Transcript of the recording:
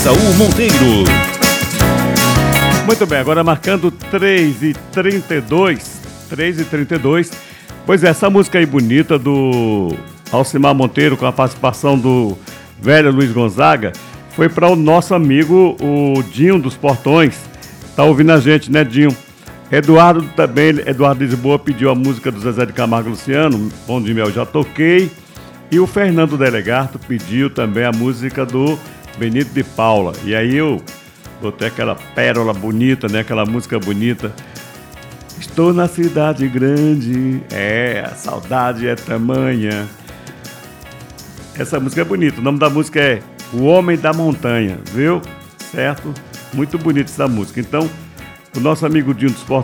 Esaú Monteiro. Muito bem, agora marcando 3h32. 3h32. Pois é, essa música aí bonita do Alcimar Monteiro, com a participação do velho Luiz Gonzaga, foi para o nosso amigo, o Dinho dos Portões. Tá ouvindo a gente, né, Dinho? Eduardo também, Eduardo Lisboa pediu a música do Zezé de Camargo e Luciano, Pão de Mel Já Toquei. E o Fernando Delegato pediu também a música do Benito de Paula. E aí eu botei aquela pérola bonita, né? Aquela música bonita. Estou na cidade grande, a saudade é tamanha. Essa música é bonita, o nome da música é O Homem da Montanha, viu? Certo? Muito bonita essa música. Então, o nosso amigo Dinho dos